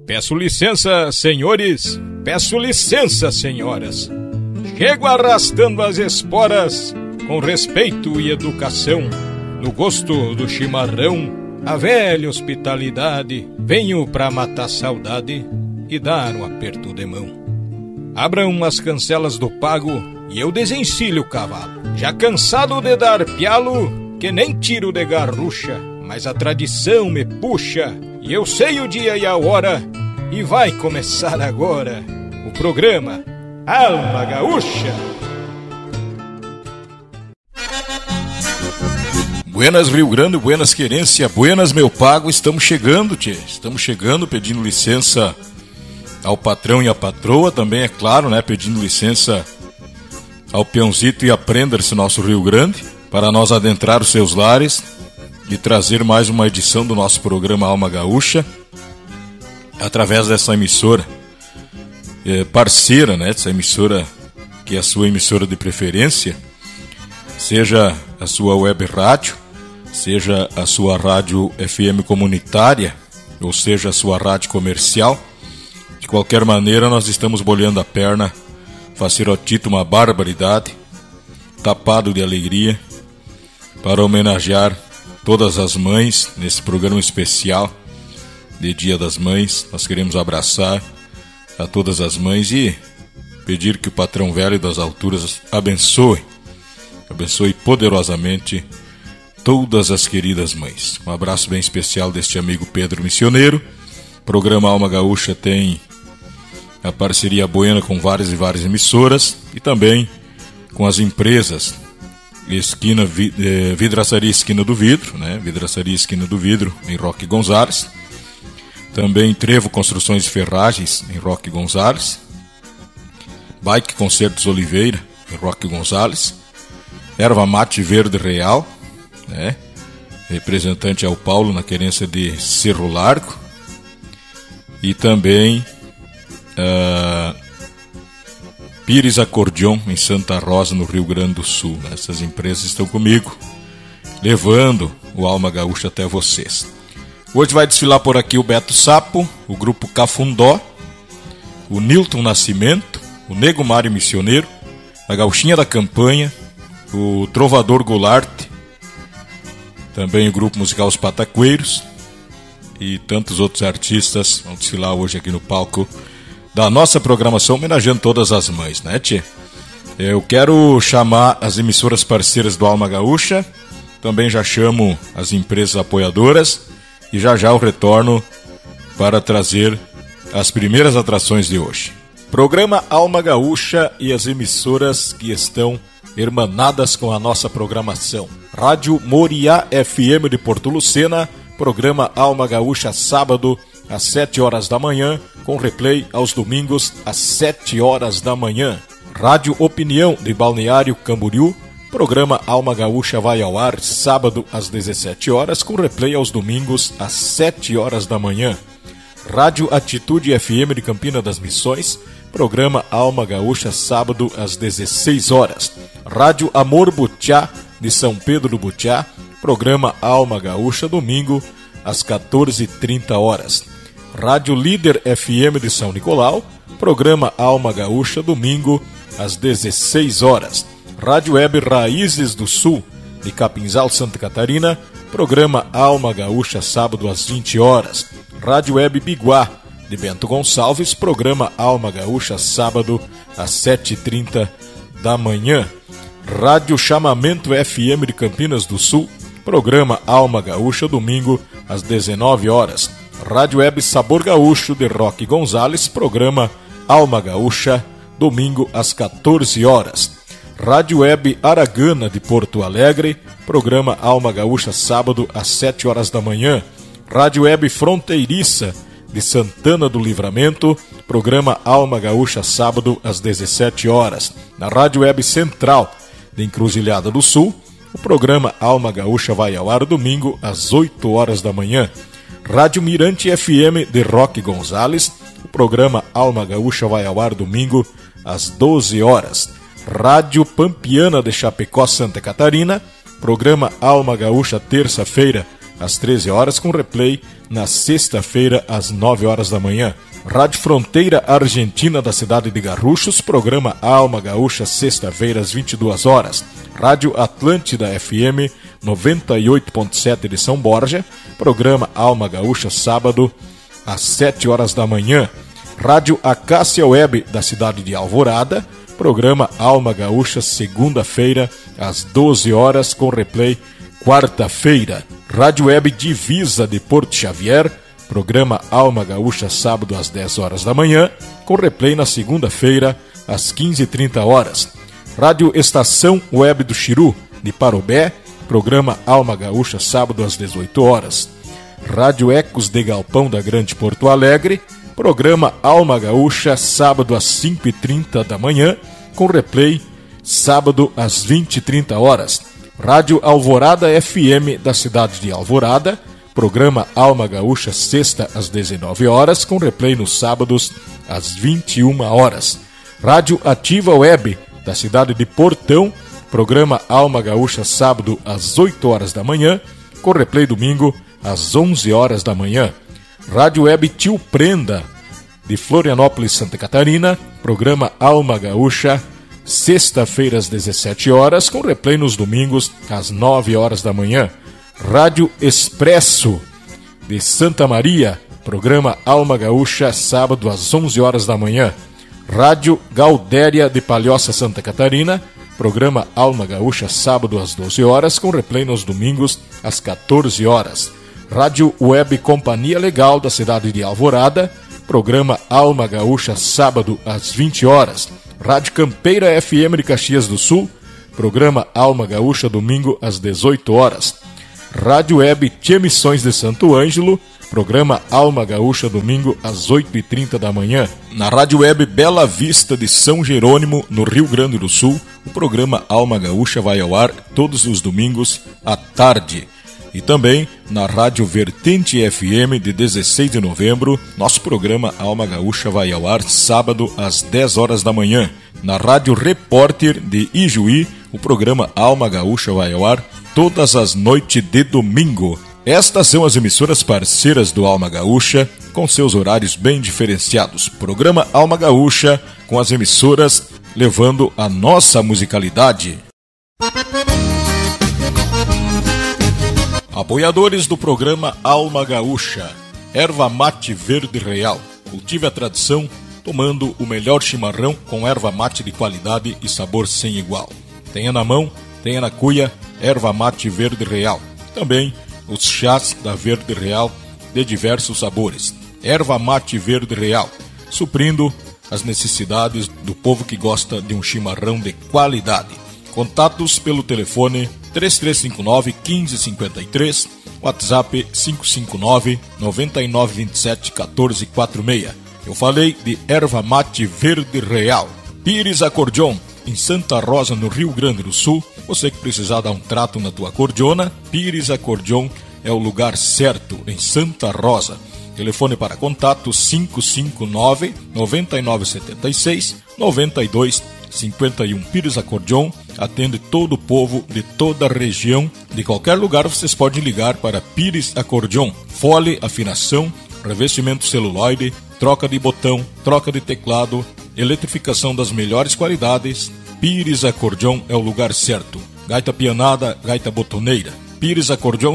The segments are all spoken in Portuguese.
Peço licença, senhores, peço licença, senhoras. Chego arrastando as esporas, com respeito e educação, no gosto do chimarrão, a velha hospitalidade, venho pra matar saudade e dar um aperto de mão. Abram as cancelas do pago e eu desencilho o cavalo, já cansado de dar pialo, que nem tiro de garrucha, mas a tradição me puxa, e eu sei o dia e a hora, e vai começar agora o programa Alma Gaúcha. Buenas Rio Grande, buenas querência, buenas meu pago, estamos chegando, tchê. Estamos chegando pedindo licença ao patrão e à patroa, também é claro, né, pedindo licença ao peãozito e a prenda-se nosso Rio Grande, para nós adentrar os seus lares e trazer mais uma edição do nosso programa Alma Gaúcha, através dessa emissora parceira, né, dessa emissora que é a sua emissora de preferência, seja a sua web rádio, seja a sua rádio FM comunitária, ou seja a sua rádio comercial. De qualquer maneira, nós estamos bolhando a perna, facirotito uma barbaridade, tapado de alegria, para homenagear todas as mães nesse programa especial de Dia das Mães. Nós queremos abraçar a todas as mães e pedir que o patrão velho das alturas abençoe poderosamente todas as queridas mães. Um abraço bem especial deste amigo Pedro Missioneiro. O programa Alma Gaúcha tem a parceria buena com várias e várias emissoras e também com as empresas Vidraçaria Esquina do Vidro, né? Vidraçaria Esquina do Vidro em Roque Gonzales, também Trevo Construções e Ferragens em Roque Gonzales, Bike Concertos Oliveira em Roque Gonzales, Erva Mate Verde Real, né? Representante ao Paulo na querência de Cerro Largo, e também Pires Acordeon em Santa Rosa, no Rio Grande do Sul. Essas empresas estão comigo, levando o Alma Gaúcha até vocês. Hoje vai desfilar por aqui o Beto Sapo, o Grupo Cafundó, o Nilton Nascimento, o Nego Mário Missioneiro, a Gauchinha da Campanha, o Trovador Goulart, também o Grupo Musical Os Pataqueiros e tantos outros artistas vão desfilar hoje aqui no palco da nossa programação, homenageando todas as mães, né, tchê? Eu quero chamar as emissoras parceiras do Alma Gaúcha, também já chamo as empresas apoiadoras e já eu retorno para trazer as primeiras atrações de hoje. Programa Alma Gaúcha e as emissoras que estão hermanadas com a nossa programação. Rádio Moriá FM de Porto Lucena, programa Alma Gaúcha sábado às 7 horas da manhã, com replay aos domingos às 7 horas da manhã. Rádio Opinião de Balneário Camboriú, programa Alma Gaúcha vai ao ar sábado às 17 horas, com replay aos domingos às 7 horas da manhã. Rádio Atitude FM de Campina das Missões, programa Alma Gaúcha sábado às 16 horas. Rádio Amor Butiá de São Pedro do Butiá, programa Alma Gaúcha domingo às 14h30 horas. Rádio Líder FM de São Nicolau, programa Alma Gaúcha domingo às 16 horas. Rádio Web Raízes do Sul de Capinzal, Santa Catarina, programa Alma Gaúcha sábado às 20 horas. Rádio Web Biguá de Bento Gonçalves, programa Alma Gaúcha sábado às 7h30 da manhã. Rádio Chamamento FM de Campinas do Sul, programa Alma Gaúcha domingo às 19 horas. Rádio Web Sabor Gaúcho de Roque Gonzales, programa Alma Gaúcha domingo às 14 horas. Rádio Web Aragana de Porto Alegre, programa Alma Gaúcha sábado às 7 horas da manhã. Rádio Web Fronteiriça de Santana do Livramento, programa Alma Gaúcha sábado às 17 horas. Na Rádio Web Central de Encruzilhada do Sul, o programa Alma Gaúcha vai ao ar domingo às 8 horas da manhã. Rádio Mirante FM de Roque Gonzales, o programa Alma Gaúcha vai ao ar domingo às 12 horas. Rádio Pampiana de Chapecó, Santa Catarina, programa Alma Gaúcha terça-feira às 13 horas, com replay na sexta-feira, às 9 horas da manhã. Rádio Fronteira Argentina da cidade de Garruchos, programa Alma Gaúcha, sexta-feira, às 22 horas. Rádio Atlântida FM 98.7 de São Borja, programa Alma Gaúcha, sábado, às 7 horas da manhã. Rádio Acácia Web da cidade de Alvorada, programa Alma Gaúcha, segunda-feira, às 12 horas, com replay quarta-feira. Rádio Web Divisa de Porto Xavier, programa Alma Gaúcha, sábado, às 10 horas da manhã, com replay na segunda-feira, às 15h30 horas. Rádio Estação Web do Xiru, de Parobé, programa Alma Gaúcha, sábado, às 18 horas. Rádio Ecos de Galpão da Grande Porto Alegre, programa Alma Gaúcha, sábado às 5h30 da manhã, com replay sábado às 20h30 horas. Rádio Alvorada FM da cidade de Alvorada, programa Alma Gaúcha, sexta às 19 horas, com replay nos sábados às 21 horas. Rádio Ativa Web da cidade de Portão, programa Alma Gaúcha, sábado às 8 horas da manhã, com replay domingo às 11 horas da manhã. Rádio Web Tio Prenda, de Florianópolis, Santa Catarina, programa Alma Gaúcha, sexta-feira às 17 horas, com replay nos domingos às 9 horas da manhã. Rádio Expresso, de Santa Maria, programa Alma Gaúcha, sábado às 11 horas da manhã. Rádio Gaudéria, de Palhoça, Santa Catarina, programa Alma Gaúcha, sábado às 12 horas, com replay nos domingos às 14 horas. Rádio Web Companhia Legal da cidade de Alvorada, programa Alma Gaúcha, sábado às 20 horas. Rádio Campeira FM de Caxias do Sul, programa Alma Gaúcha, domingo às 18 horas. Rádio Web Tia Missões de Santo Ângelo, programa Alma Gaúcha, domingo às 8h30 da manhã. Na Rádio Web Bela Vista de São Jerônimo, no Rio Grande do Sul, o programa Alma Gaúcha vai ao ar todos os domingos à tarde. E também na Rádio Vertente FM de 16 de novembro, nosso programa Alma Gaúcha vai ao ar sábado às 10 horas da manhã. Na Rádio Repórter de Ijuí, o programa Alma Gaúcha vai ao ar todas as noites de domingo. Estas são as emissoras parceiras do Alma Gaúcha, com seus horários bem diferenciados. Programa Alma Gaúcha, com as emissoras levando a nossa musicalidade. Apoiadores do programa Alma Gaúcha: Erva Mate Verde Real. Cultive a tradição tomando o melhor chimarrão com erva mate de qualidade e sabor sem igual. Tenha na mão, tenha na cuia, Erva Mate Verde Real. Também os chás da Verde Real de diversos sabores. Erva Mate Verde Real, suprindo as necessidades do povo que gosta de um chimarrão de qualidade. Contatos pelo telefone 3359-1553, WhatsApp 559-9927-1446. Eu falei de Erva Mate Verde Real. Pires Acordeon, em Santa Rosa, no Rio Grande do Sul. Você que precisar dar um trato na tua acordeona, Pires Acordeon é o lugar certo, em Santa Rosa. Telefone para contato 559-9976-9251. Pires Acordeon atende todo o povo de toda a região. De qualquer lugar vocês podem ligar para Pires Acordeon. Fole, afinação, revestimento celuloide, troca de botão, troca de teclado, eletrificação das melhores qualidades. Pires Acordeon é o lugar certo. Gaita pianada, gaita botoneira. Pires Acordeon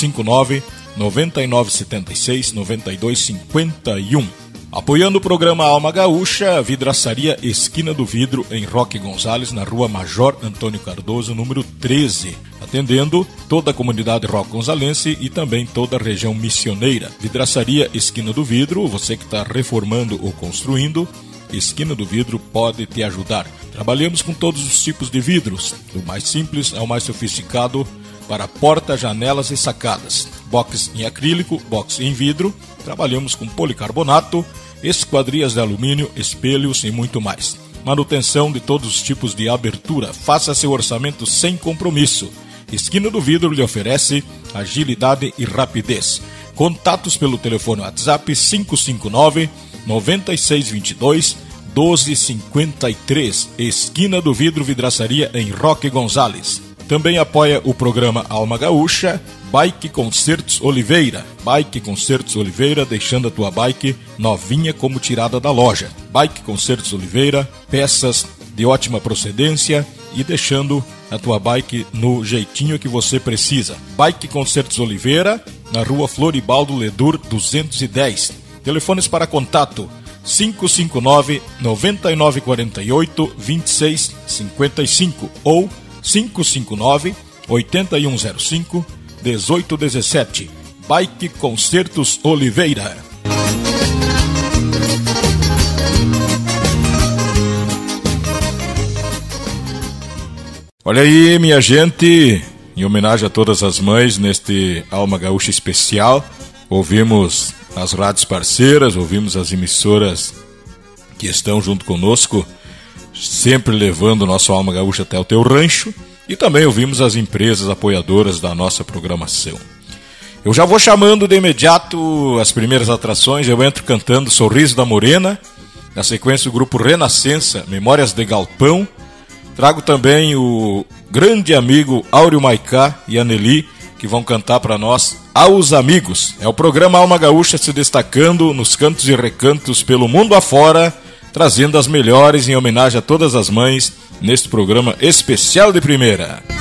559-9976-9251. Apoiando o programa Alma Gaúcha, Vidraçaria Esquina do Vidro, em Roque Gonzales, na rua Major Antônio Cardoso, número 13. Atendendo toda a comunidade roque-gonzalense e também toda a região missioneira. Vidraçaria Esquina do Vidro, você que está reformando ou construindo, Esquina do Vidro pode te ajudar. Trabalhamos com todos os tipos de vidros, do mais simples ao mais sofisticado, para portas, janelas e sacadas. Box em acrílico, box em vidro. Trabalhamos com policarbonato, esquadrias de alumínio, espelhos e muito mais. Manutenção de todos os tipos de abertura. Faça seu orçamento sem compromisso. Esquina do Vidro lhe oferece agilidade e rapidez. Contatos pelo telefone WhatsApp 559-9622-1253. Esquina do Vidro, Vidraçaria, em Roque Gonzales. Também apoia o programa Alma Gaúcha, Bike Concertos Oliveira. Bike Concertos Oliveira, deixando a tua bike novinha como tirada da loja. Bike Concertos Oliveira, peças de ótima procedência e deixando a tua bike no jeitinho que você precisa. Bike Concertos Oliveira, na rua Floribaldo Ledur 210. Telefones para contato 559-9948-2655 ou 559-8105-1817. Bike Concertos Oliveira. Olha aí, minha gente, em homenagem a todas as mães, neste Alma Gaúcha especial, ouvimos as rádios parceiras, ouvimos as emissoras que estão junto conosco, sempre levando o nosso Alma Gaúcha até o teu rancho, e também ouvimos as empresas apoiadoras da nossa programação. Eu já vou chamando de imediato as primeiras atrações, eu entro cantando Sorriso da Morena, na sequência o grupo Renascença, Memórias de Galpão. Trago também o grande amigo Áureo Maicá e a Nelly, que vão cantar para nós Aos Amigos. É o programa Alma Gaúcha se destacando nos cantos e recantos pelo mundo afora, trazendo as melhores em homenagem a todas as mães neste programa especial de primeira.